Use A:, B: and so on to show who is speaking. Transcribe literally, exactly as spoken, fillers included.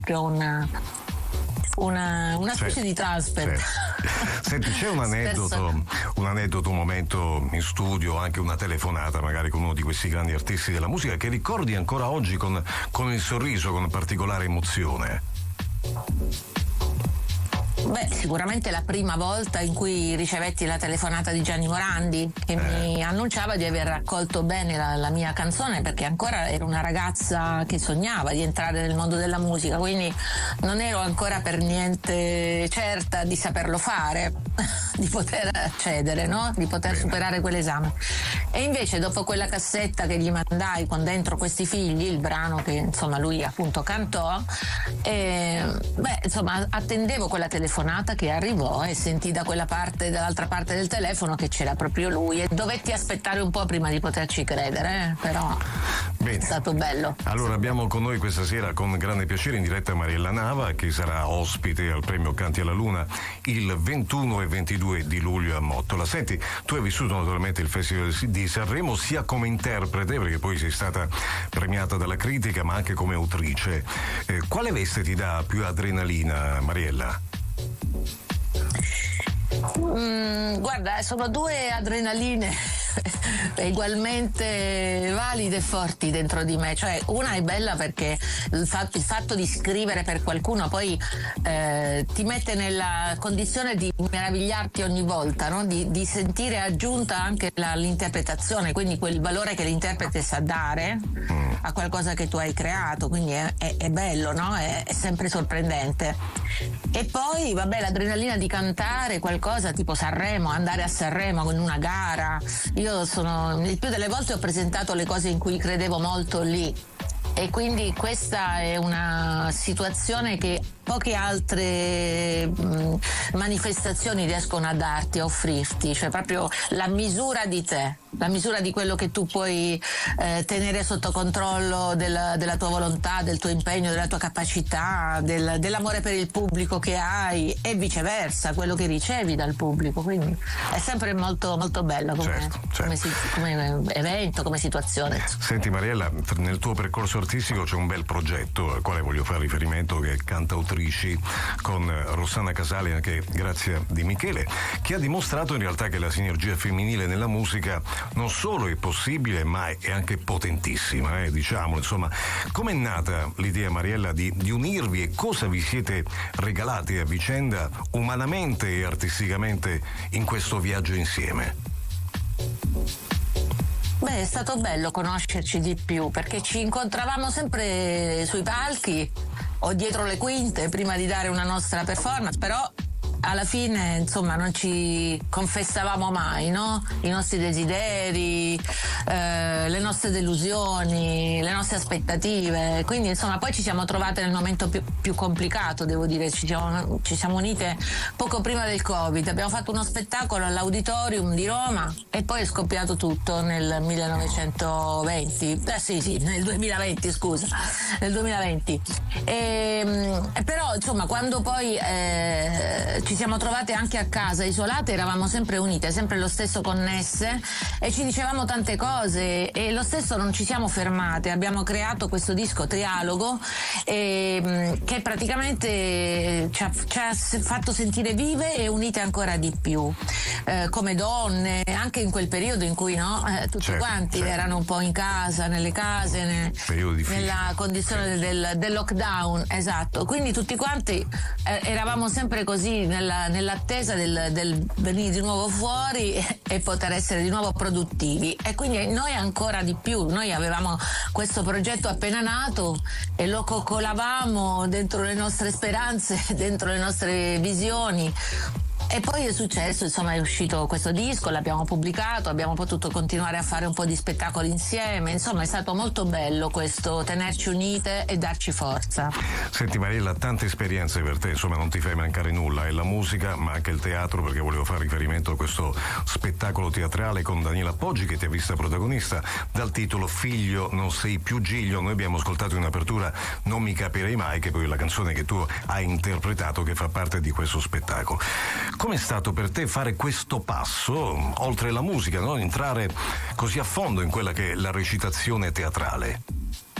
A: una una, una specie
B: certo,
A: di transfer.
B: certo. Senti, c'è un aneddoto, un aneddoto, un momento in studio, anche una telefonata magari con uno di questi grandi artisti della musica che ricordi ancora oggi con, con il sorriso, con particolare emozione?
A: Beh, sicuramente la prima volta in cui ricevetti la telefonata di Gianni Morandi che eh. mi annunciava di aver raccolto bene la, la mia canzone, perché ancora ero una ragazza che sognava di entrare nel mondo della musica, quindi non ero ancora per niente certa di saperlo fare, di poter accedere, no? Di poter bene. superare quell'esame. E invece dopo quella cassetta che gli mandai con dentro Questi figli, il brano che insomma lui appunto cantò, e, beh insomma attendevo quella telefonata che arrivò e sentì da quella parte, dall'altra parte del telefono, che c'era proprio lui, e dovetti aspettare un po' prima di poterci credere, eh? Però
B: bene.
A: È stato bello.
B: Allora abbiamo con noi questa sera con grande piacere in diretta Mariella Nava, che sarà ospite al premio Canti alla Luna il ventuno e ventidue di luglio a Mottola. Senti, tu hai vissuto naturalmente il Festival di Sanremo sia come interprete, perché poi sei stata premiata dalla critica, ma anche come autrice. Eh, quale veste ti dà più adrenalina, Mariella?
A: Mm, guarda, sono due adrenaline ugualmente valide e forti dentro di me. Cioè, una è bella perché il fatto, il fatto di scrivere per qualcuno poi eh, ti mette nella condizione di meravigliarti ogni volta, no? di, di sentire aggiunta anche la, l'interpretazione, quindi quel valore che l'interprete sa dare a qualcosa che tu hai creato, quindi è, è, è bello, no? È, è sempre sorprendente. E poi vabbè, l'adrenalina di cantare qualcosa tipo Sanremo, andare a Sanremo con una gara. Io sono, il più delle volte ho presentato le cose in cui credevo molto lì, e quindi questa è una situazione che poche altre mh, manifestazioni riescono a darti, a offrirti, cioè proprio la misura di te, la misura di quello che tu puoi eh, tenere sotto controllo della, della tua volontà, del tuo impegno, della tua capacità, del, dell'amore per il pubblico che hai, e viceversa, quello che ricevi dal pubblico. Quindi è sempre molto molto bello come,
B: certo, certo.
A: come, si, come evento, come situazione.
B: Senti Mariella, nel tuo percorso artistico c'è un bel progetto al quale voglio fare riferimento, che è Cantautrici con Rossana Casale, anche grazie di Michele, che ha dimostrato in realtà che la sinergia femminile nella musica non solo è possibile, ma è anche potentissima, eh, diciamo. Insomma, com'è nata l'idea, Mariella, di, di unirvi, e cosa vi siete regalati a vicenda umanamente e artisticamente in questo viaggio insieme?
A: Beh, è stato bello conoscerci di più, perché ci incontravamo sempre sui palchi o dietro le quinte prima di dare una nostra performance, però alla fine insomma non ci confessavamo mai, no? I nostri desideri, eh, le nostre delusioni, le nostre aspettative. Quindi insomma poi ci siamo trovate nel momento più, più complicato, devo dire. Ci siamo, ci siamo unite poco prima del Covid, abbiamo fatto uno spettacolo all'Auditorium di Roma e poi è scoppiato tutto nel millenovecentoventi, eh sì sì nel duemilaventi, scusa, nel duemilaventi. E, però insomma quando poi eh, ci siamo trovate anche a casa isolate, eravamo sempre unite, sempre lo stesso connesse, e ci dicevamo tante cose, e lo stesso non ci siamo fermate. Abbiamo creato questo disco Trialogo e, che praticamente ci ha, ci ha fatto sentire vive e unite ancora di più, eh, come donne, anche in quel periodo in cui no, eh, tutti certo, quanti certo. erano un po' in casa, nelle case, ne, nella condizione del, del lockdown, esatto. Quindi tutti quanti eh, eravamo sempre così nella, nell'attesa del, del venire di nuovo fuori e, e poter essere di nuovo produttivi, e quindi noi ancora di più. Noi avevamo questo progetto appena nato e lo coccolavamo dentro le nostre speranze, dentro le nostre visioni. E poi è successo, insomma, è uscito questo disco, l'abbiamo pubblicato, abbiamo potuto continuare a fare un po' di spettacoli insieme. Insomma, è stato molto bello questo, tenerci unite e darci forza.
B: Senti Mariella, tante esperienze per te, insomma, non ti fai mancare nulla, è la musica ma anche il teatro, perché volevo fare riferimento a questo spettacolo teatrale con Daniela Poggi, che ti ha vista protagonista, dal titolo Figlio non sei più Giglio. Noi abbiamo ascoltato in apertura Non mi capirei mai, che poi è la canzone che tu hai interpretato, che fa parte di questo spettacolo. Com'è stato per te fare questo passo, oltre la musica, no? Entrare così a fondo in quella che è la recitazione teatrale?